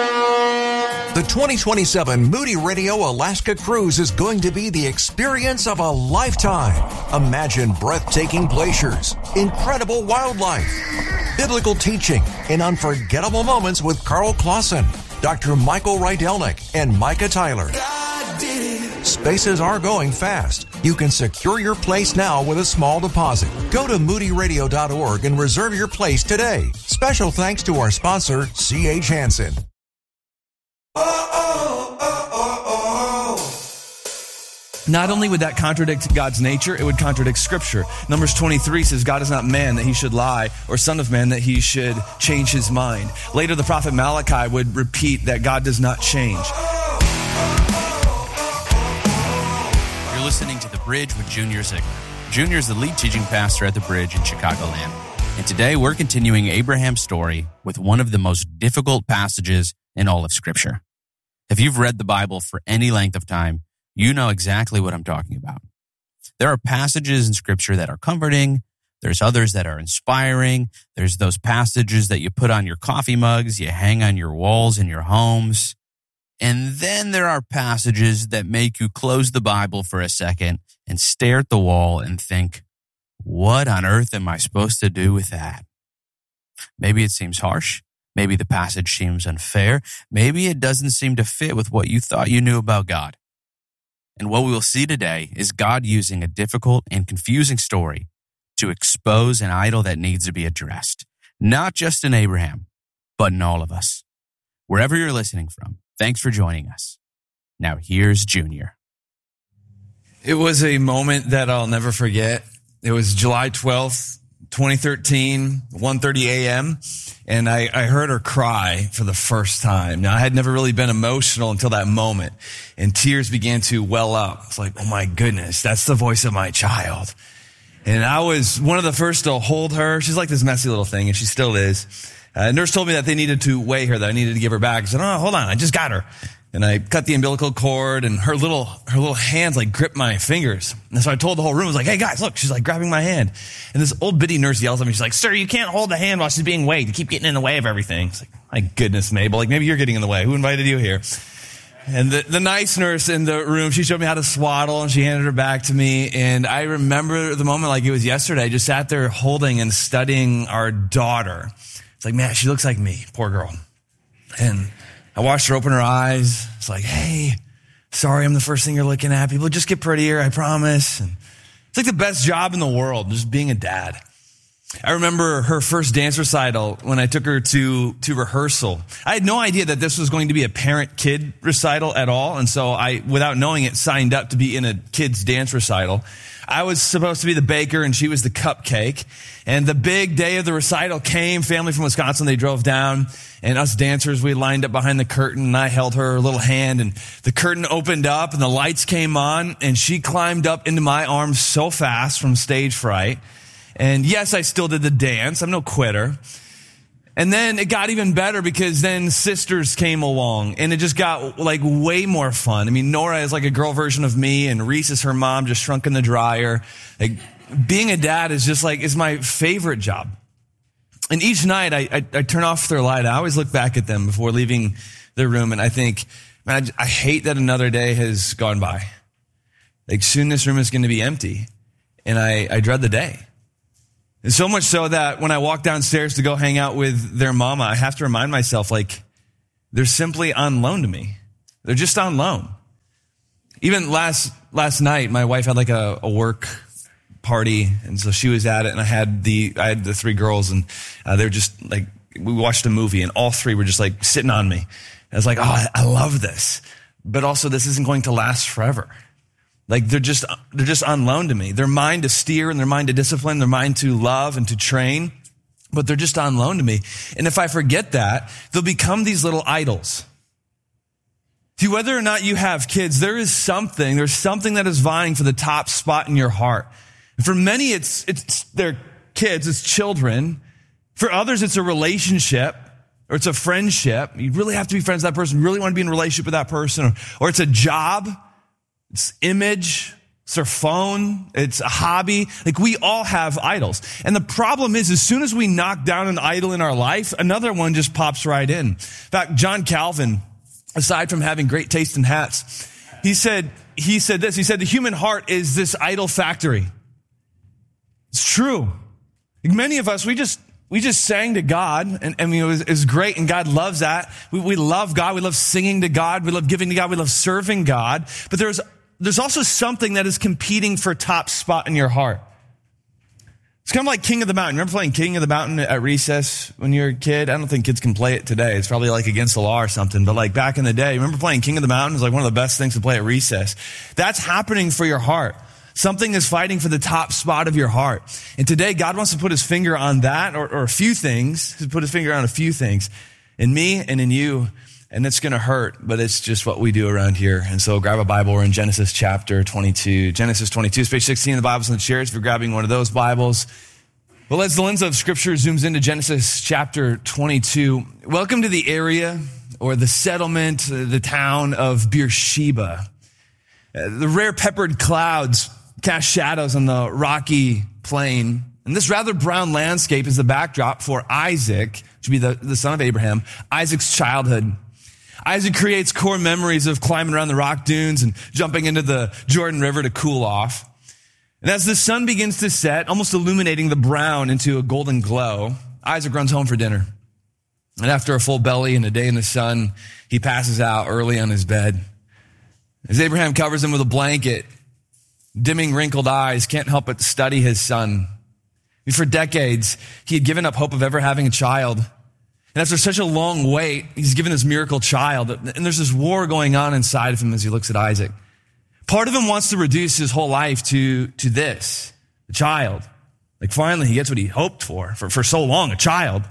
The twenty twenty-seven Moody Radio Alaska Cruise is going to be the experience of a lifetime. Imagine breathtaking glaciers, incredible wildlife, biblical teaching, and unforgettable moments with Carl Clausen, Doctor Michael Rydelnik, and Micah Tyler. Spaces are going fast. You can secure your place now with a small deposit. Go to moody radio dot org and reserve your place today. Special thanks to our sponsor, C H Hansen. Not only would that contradict God's nature, it would contradict Scripture. Numbers twenty-three says, God is not man that he should lie, or son of man that he should change his mind. Later, the prophet Malachi would repeat that God does not change. You're listening to The Bridge with Junior Ziegler. Junior is the lead teaching pastor at The Bridge in Chicagoland. And today we're continuing Abraham's story with one of the most difficult passages in all of Scripture. If you've read the Bible for any length of time, you know exactly what I'm talking about. There are passages in Scripture that are comforting. There's others that are inspiring. There's those passages that you put on your coffee mugs, you hang on your walls in your homes. And then there are passages that make you close the Bible for a second and stare at the wall and think, what on earth am I supposed to do with that? Maybe it seems harsh. Maybe the passage seems unfair. Maybe it doesn't seem to fit with what you thought you knew about God. And what we will see today is God using a difficult and confusing story to expose an idol that needs to be addressed, not just in Abraham, but in all of us. Wherever you're listening from, thanks for joining us. Now here's Junior. It was a moment that I'll never forget. It was July twelfth, twenty thirteen, one thirty a.m., and I, I heard her cry for the first time. Now, I had never really been emotional until that moment, and tears began to well up. It's like, oh my goodness, that's the voice of my child. And I was one of the first to hold her. She's like this messy little thing, and she still is. Uh, a nurse told me that they needed to weigh her, that I needed to give her back. I said, oh, hold on, I just got her. And I cut the umbilical cord, and her little, her little hands like gripped my fingers. And so I told the whole room, I was like, hey guys, look, she's like grabbing my hand. And this old bitty nurse yells at me, she's like, sir, you can't hold the hand while she's being weighed. You keep getting in the way of everything. It's like, my goodness, Mabel, like maybe you're getting in the way. Who invited you here? And the, the nice nurse in the room, she showed me how to swaddle, and she handed her back to me. And I remember the moment like it was yesterday. I just sat there holding and studying our daughter. It's like, man, she looks like me, poor girl. And I watched her open her eyes. It's like, hey, sorry, I'm the first thing you're looking at. People just get prettier, I promise. And it's like the best job in the world, just being a dad. I remember her first dance recital when I took her to, to rehearsal. I had no idea that this was going to be a parent-kid recital at all. And so I, without knowing it, signed up to be in a kid's dance recital. I was supposed to be the baker and she was the cupcake. And the big day of the recital came. Family from Wisconsin, they drove down. And us dancers, we lined up behind the curtain and I held her little hand and the curtain opened up and the lights came on and she climbed up into my arms so fast from stage fright. And yes, I still did the dance. I'm no quitter. And then it got even better because then sisters came along and it just got like way more fun. I mean, Nora is like a girl version of me and Reese is her mom, just shrunk in the dryer. Like being a dad is just like, is my favorite job. And each night I, I, I turn off their light. I always look back at them before leaving their room and I think, man, I, I hate that another day has gone by. Like soon this room is going to be empty and I, I dread the day. And so much so that when I walk downstairs to go hang out with their mama, I have to remind myself, like, they're simply on loan to me. They're just on loan. Even last last night, my wife had like a, a work party, and so she was at it, and I had the I had the three girls, and uh, they were just like, we watched a movie, and all three were just like sitting on me. And I was like, oh, I, I love this, but also this isn't going to last forever. Like they're just, they're just on loan to me. They're mine to steer and they're mine to discipline. They're mine to love and to train, but they're just on loan to me. And if I forget that, they'll become these little idols. See, whether or not you have kids, there is something, there's something that is vying for the top spot in your heart. And for many, it's, it's their kids, it's children. For others, it's a relationship or it's a friendship. You really have to be friends with that person. You really want to be in a relationship with that person. Or, or it's a job. It's image, it's their phone, it's a hobby. Like we all have idols. And the problem is, as soon as we knock down an idol in our life, another one just pops right in. In fact, John Calvin, aside from having great taste in hats, he said, he said this, he said, the human heart is this idol factory. It's true. Like many of us, we just, we just sang to God, and I mean, it was, it was great, and God loves that. We, we love God. We love singing to God. We love giving to God. We love serving God. But there's There's also something that is competing for top spot in your heart. It's kind of like King of the Mountain. Remember playing King of the Mountain at recess when you were a kid? I don't think kids can play it today. It's probably like against the law or something. But like back in the day, remember playing King of the Mountain? It was like one of the best things to play at recess. That's happening for your heart. Something is fighting for the top spot of your heart. And today, God wants to put his finger on that, or, or a few things, to put his finger on a few things in me and in you. And it's going to hurt, but it's just what we do around here. And so grab a Bible. We're in Genesis chapter twenty-two. Genesis twenty-two, page sixteen of the Bible's in the chairs if you're grabbing one of those Bibles. Well, as the lens of Scripture zooms into Genesis chapter twenty-two, welcome to the area or the settlement, the town of Beersheba. The rare peppered clouds cast shadows on the rocky plain. And this rather brown landscape is the backdrop for Isaac, which would be the, the son of Abraham, Isaac's childhood. Isaac creates core memories of climbing around the rock dunes and jumping into the Jordan River to cool off. And as the sun begins to set, almost illuminating the brown into a golden glow, Isaac runs home for dinner. And after a full belly and a day in the sun, he passes out early on his bed. As Abraham covers him with a blanket, dimming wrinkled eyes can't help but study his son. For decades, he had given up hope of ever having a child. And after such a long wait, he's given this miracle child. And there's this war going on inside of him as he looks at Isaac. Part of him wants to reduce his whole life to, to this, a child. Like finally he gets what he hoped for, for, for so long, a child.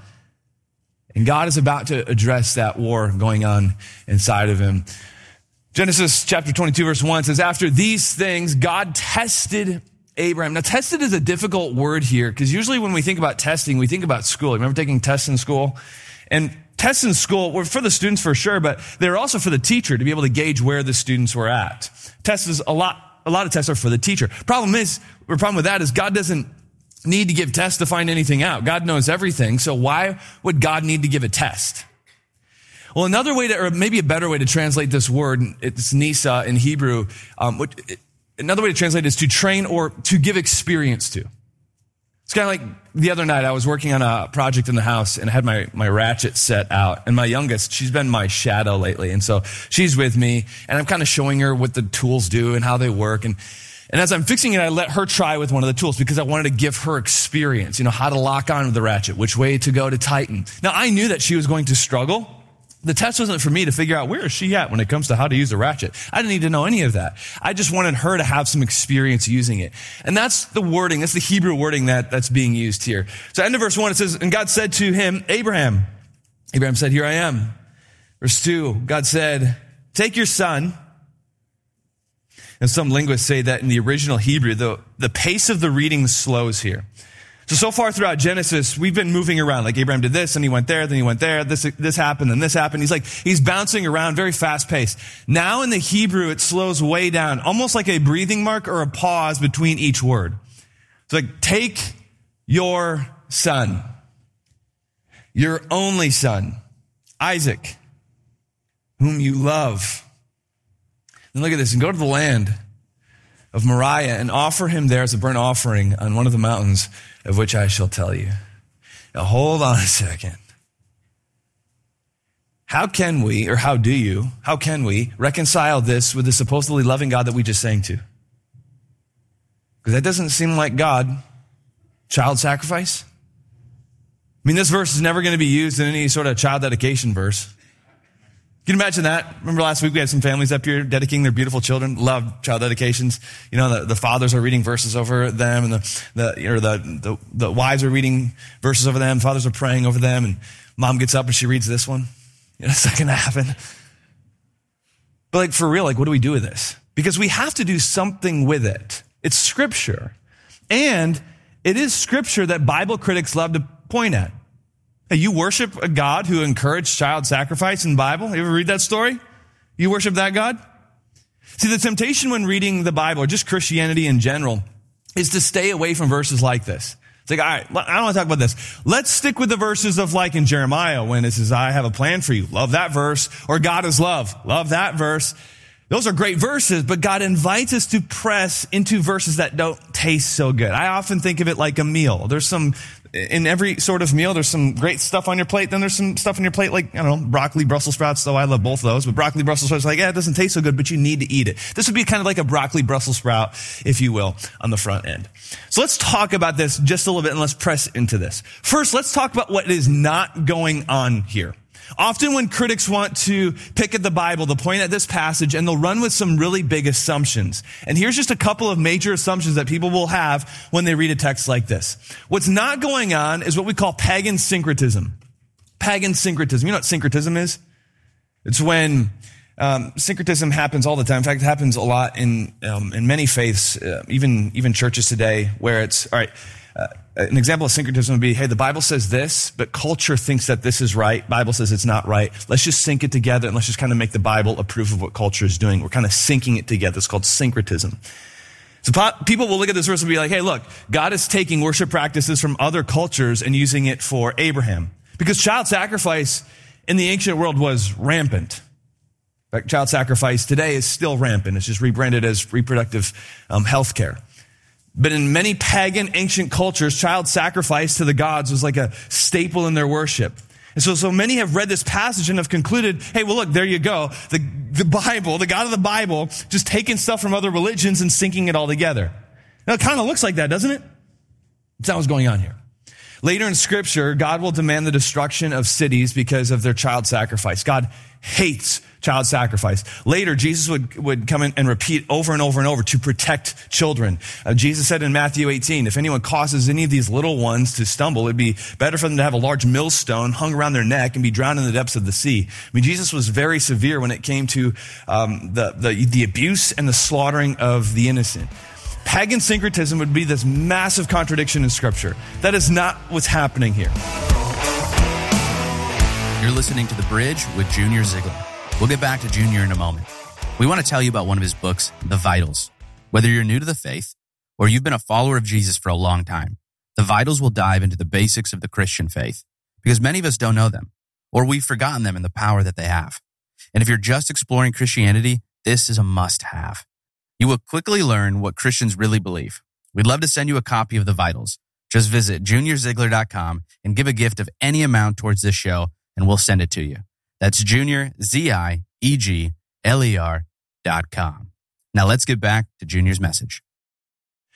And God is about to address that war going on inside of him. Genesis chapter twenty-two, verse one says, after these things, God tested Abraham. Now, tested is a difficult word here because usually when we think about testing, we think about school. Remember taking tests in school? And tests in school were for the students for sure, but they're also for the teacher to be able to gauge where the students were at. Tests is a lot, a lot of tests are for the teacher. Problem is, the problem with that is God doesn't need to give tests to find anything out. God knows everything. So why would God need to give a test? Well, another way to, or maybe a better way to translate this word, it's nisa in Hebrew, um, which, another way to translate it is to train or to give experience to. It's kind of like the other night I was working on a project in the house and I had my, my ratchet set out. And my youngest, she's been my shadow lately. And so she's with me and I'm kind of showing her what the tools do and how they work. And, And as I'm fixing it, I let her try with one of the tools because I wanted to give her experience, you know, how to lock onto the ratchet, which way to go to tighten. Now, I knew that she was going to struggle. The test wasn't for me to figure out where is she at when it comes to how to use a ratchet. I didn't need to know any of that. I just wanted her to have some experience using it. And that's the wording, that's the Hebrew wording that, that's being used here. So end of verse one, it says, and God said to him, Abraham. Abraham said, here I am. Verse two, God said, take your son. And some linguists say that in the original Hebrew, the, the pace of the reading slows here. So, so far throughout Genesis, we've been moving around. Like Abraham did this, and he went there, then he went there, this, this happened, and this happened. He's like, he's bouncing around, very fast paced. Now in the Hebrew, it slows way down, almost like a breathing mark or a pause between each word. It's like, take your son, your only son, Isaac, whom you love. And look at this, and go to the land of Moriah and offer him there as a burnt offering on one of the mountains of which I shall tell you. Now hold on a second. How can we, or how do you, how can we reconcile this with the supposedly loving God that we just sang to? Because that doesn't seem like God. Child sacrifice? I mean, this verse is never going to be used in any sort of child dedication verse. Can you imagine that? Remember last week we had some families up here dedicating their beautiful children. Love child dedications. You know, the, the fathers are reading verses over them, and the, the, or the, the, the wives are reading verses over them. Fathers are praying over them, and mom gets up and she reads this one. You know, it's not going to happen. But like, for real, like, what do we do with this? Because we have to do something with it. It's scripture. And it is scripture that Bible critics love to point at. Hey, you worship a God who encouraged child sacrifice in the Bible? You ever read that story? You worship that God? See, the temptation when reading the Bible, or just Christianity in general, is to stay away from verses like this. It's like, all right, I don't want to talk about this. Let's stick with the verses of like in Jeremiah when it says, I have a plan for you. Love that verse. Or God is love. Love that verse. Those are great verses, but God invites us to press into verses that don't taste so good. I often think of it like a meal. There's some, in every sort of meal, there's some great stuff on your plate. Then there's some stuff on your plate like, I don't know, broccoli, Brussels sprouts, though I love both of those. But broccoli, Brussels sprouts, like, yeah, it doesn't taste so good, but you need to eat it. This would be kind of like a broccoli, Brussels sprout, if you will, on the front end. So let's talk about this just a little bit and let's press into this. First, let's talk about what is not going on here. Often when critics want to pick at the Bible, they'll point at this passage and they'll run with some really big assumptions. And here's just a couple of major assumptions that people will have when they read a text like this. What's not going on is what we call pagan syncretism. Pagan syncretism. You know what syncretism is? It's when um, syncretism happens all the time. In fact, it happens a lot in um, in many faiths, uh, even even churches today, where it's, all right, Uh, an example of syncretism would be, hey, the Bible says this, but culture thinks that this is right. Bible says it's not right. Let's just sync it together and let's just kind of make the Bible a proof of what culture is doing. We're kind of syncing it together. It's called syncretism. So people will look at this verse and be like, hey, look, God is taking worship practices from other cultures and using it for Abraham. Because child sacrifice in the ancient world was rampant. In fact, child sacrifice today is still rampant. It's just rebranded as reproductive um, health care. But in many pagan ancient cultures, child sacrifice to the gods was like a staple in their worship. And so, so many have read this passage and have concluded, hey, well, look, there you go. The, the Bible, the God of the Bible, just taking stuff from other religions and syncing it all together. Now, it kind of looks like that, doesn't it? That's not what's going on here. Later in Scripture, God will demand the destruction of cities because of their child sacrifice. God hates child sacrifice. Later, Jesus would, would come in and repeat over and over and over to protect children. Uh, Jesus said in Matthew eighteen, if anyone causes any of these little ones to stumble, it'd be better for them to have a large millstone hung around their neck and be drowned in the depths of the sea. I mean, Jesus was very severe when it came to um, the, the, the abuse and the slaughtering of the innocent. Pagan syncretism would be this massive contradiction in Scripture. That is not what's happening here. You're listening to The Bridge with Junior Ziegler. We'll get back to Junior in a moment. We want to tell you about one of his books, The Vitals. Whether you're new to the faith or you've been a follower of Jesus for a long time, The Vitals will dive into the basics of the Christian faith because many of us don't know them or we've forgotten them and the power that they have. And if you're just exploring Christianity, this is a must-have. You will quickly learn what Christians really believe. We'd love to send you a copy of The Vitals. Just visit junior ziegler dot com and give a gift of any amount towards this show, and we'll send it to you. That's Junior, Z I E G L E R dot com. Now let's get back to Junior's message.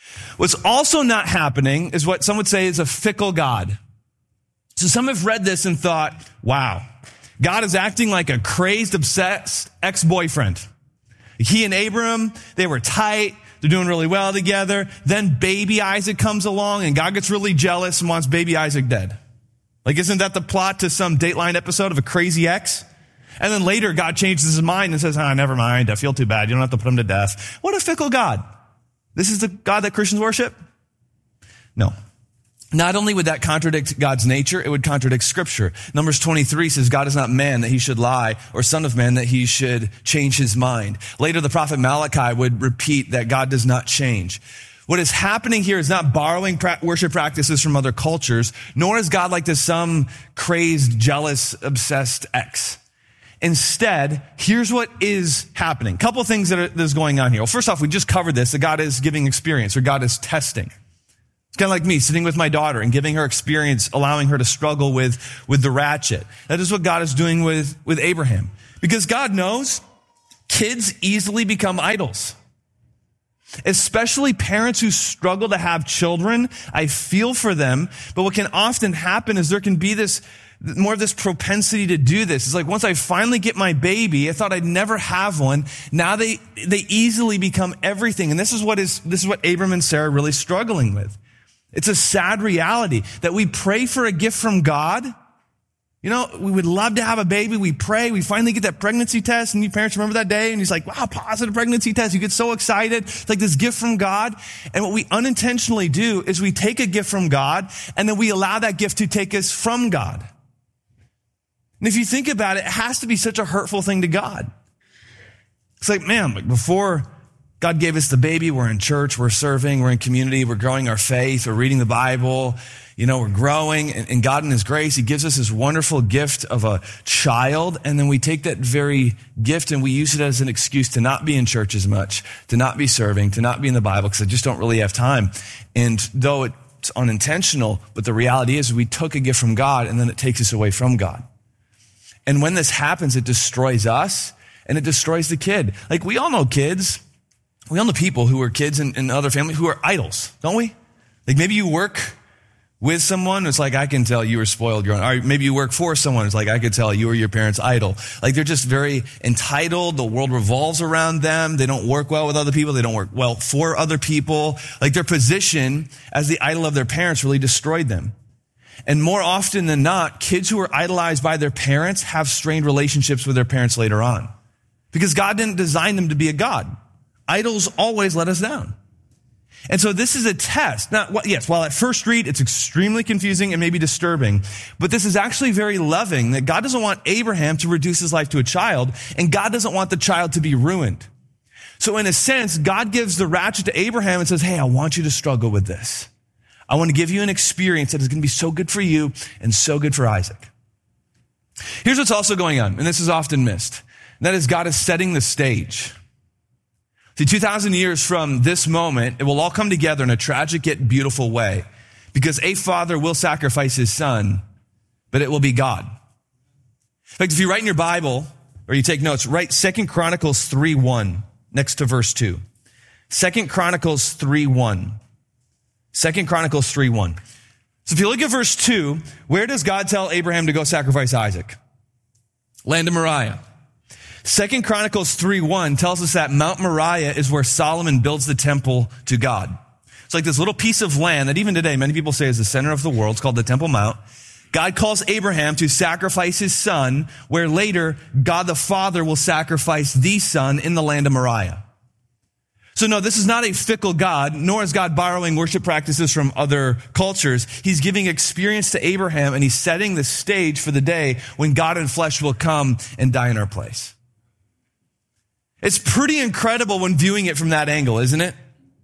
What's also not happening is what some would say is a fickle God. So some have read this and thought, wow, God is acting like a crazed, obsessed ex-boyfriend. He and Abram, they were tight. They're doing really well together. Then baby Isaac comes along and God gets really jealous and wants baby Isaac dead. Like, isn't that the plot to some Dateline episode of A Crazy Ex? And then later God changes his mind and says, ah, never mind. I feel too bad. You don't have to put him to death. What a fickle God. This is the God that Christians worship? No. Not only would that contradict God's nature, it would contradict Scripture. Numbers twenty-three says, God is not man that he should lie, or son of man that he should change his mind. Later, the prophet Malachi would repeat that God does not change. What is happening here is not borrowing pra- worship practices from other cultures, nor is God like this some crazed, jealous, obsessed ex. Instead, here's what is happening. Couple of things that are, that is going on here. Well, first off, we just covered this, that God is giving experience, or God is testing. It's kind of like me sitting with my daughter and giving her experience, allowing her to struggle with, with the ratchet. That is what God is doing with, with Abraham. Because God knows kids easily become idols. Especially parents who struggle to have children. I feel for them. But what can often happen is there can be this, more of this propensity to do this. It's like, once I finally get my baby, I thought I'd never have one. Now they, they easily become everything. And this is what is, this is what Abram and Sarah are really struggling with. It's a sad reality that we pray for a gift from God. You know, we would love to have a baby. We pray. We finally get that pregnancy test. And you parents remember that day? And he's like, wow, positive pregnancy test. You get so excited. It's like this gift from God. And what we unintentionally do is we take a gift from God and then we allow that gift to take us from God. And if you think about it, it has to be such a hurtful thing to God. It's like, man, like before God gave us the baby, we're in church, we're serving, we're in community, we're growing our faith, we're reading the Bible, you know, we're growing, and God in His grace, He gives us this wonderful gift of a child, and then we take that very gift and we use it as an excuse to not be in church as much, to not be serving, to not be in the Bible, because I just don't really have time. And though it's unintentional, but the reality is we took a gift from God and then it takes us away from God. And when this happens, it destroys us and it destroys the kid. Like, we all know kids. We all know people who are kids in, in other families who are idols, don't we? Like, maybe you work with someone, it's like, I can tell you were spoiled growing up. Or maybe you work for someone, it's like, I could tell you were your parents' idol. Like, they're just very entitled. The world revolves around them. They don't work well with other people. They don't work well for other people. Like, their position as the idol of their parents really destroyed them. And more often than not, kids who are idolized by their parents have strained relationships with their parents later on. Because God didn't design them to be a God. Idols always let us down. And so this is a test. Now, yes, while at first read, it's extremely confusing and maybe disturbing, but this is actually very loving, that God doesn't want Abraham to reduce his life to a child, and God doesn't want the child to be ruined. So in a sense, God gives the ratchet to Abraham and says, hey, I want you to struggle with this. I want to give you an experience that is going to be so good for you and so good for Isaac. Here's what's also going on, and this is often missed. And that is, God is setting the stage. See, two thousand years from this moment, it will all come together in a tragic yet beautiful way, because a father will sacrifice his son, but it will be God. In fact, if you write in your Bible or you take notes, write Second Chronicles three one next to verse two. Second Chronicles three one. Second Chronicles three one. So if you look at verse two, where does God tell Abraham to go sacrifice Isaac? Land of Moriah. Second Chronicles three one tells us that Mount Moriah is where Solomon builds the temple to God. It's like this little piece of land that even today many people say is the center of the world. It's called the Temple Mount. God calls Abraham to sacrifice his son, where later God the Father will sacrifice the son in the land of Moriah. So no, this is not a fickle God, nor is God borrowing worship practices from other cultures. He's giving experience to Abraham, and he's setting the stage for the day when God in flesh will come and die in our place. It's pretty incredible when viewing it from that angle, isn't it?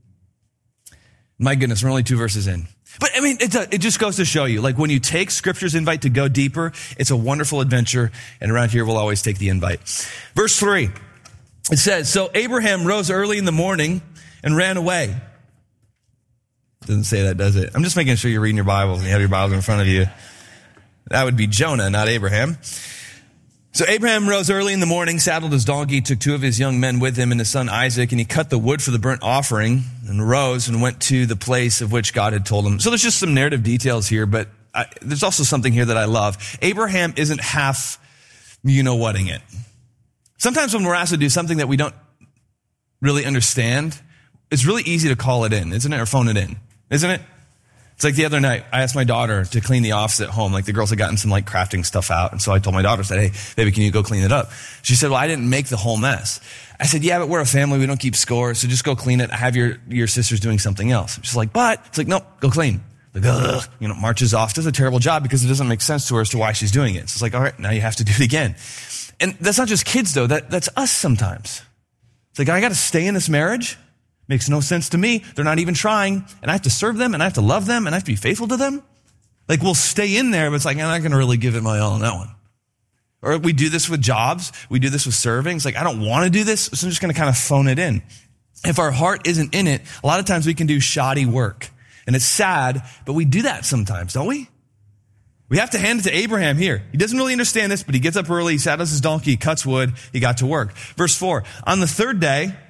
My goodness, we're only two verses in. But I mean, it's a, it just goes to show you, like, when you take Scripture's invite to go deeper, it's a wonderful adventure, and around here we'll always take the invite. Verse three, it says, so Abraham rose early in the morning and ran away. Doesn't say that, does it? I'm just making sure you're reading your Bibles and you have your Bibles in front of you. That would be Jonah, not Abraham. So Abraham rose early in the morning, saddled his donkey, took two of his young men with him and his son Isaac, and he cut the wood for the burnt offering and rose and went to the place of which God had told him. So there's just some narrative details here, but I, there's also something here that I love. Abraham isn't half you-know-whatting it. Sometimes when we're asked to do something that we don't really understand, it's really easy to call it in, isn't it? Or phone it in, isn't it? It's like the other night, I asked my daughter to clean the office at home. Like the girls had gotten some like crafting stuff out. And so I told my daughter, I said, hey, baby, can you go clean it up? She said, well, I didn't make the whole mess. I said, yeah, but we're a family. We don't keep score. So just go clean it. Have your, your sisters doing something else. She's like, but it's like, nope, go clean. Like, ugh, you know, marches off, does a terrible job because it doesn't make sense to her as to why she's doing it. So it's like, all right, now you have to do it again. And that's not just kids though. That, that's us sometimes. It's like, I got to stay in this marriage. Makes no sense to me. They're not even trying. And I have to serve them and I have to love them and I have to be faithful to them. Like we'll stay in there, but it's like, I'm not going to really give it my all on that one. Or we do this with jobs. We do this with serving. It's like, I don't want to do this, so I'm just going to kind of phone it in. If our heart isn't in it, a lot of times we can do shoddy work. And it's sad, but we do that sometimes, don't we? We have to hand it to Abraham here. He doesn't really understand this, but he gets up early, he saddles his donkey, he cuts wood, he got to work. Verse four, on the third day,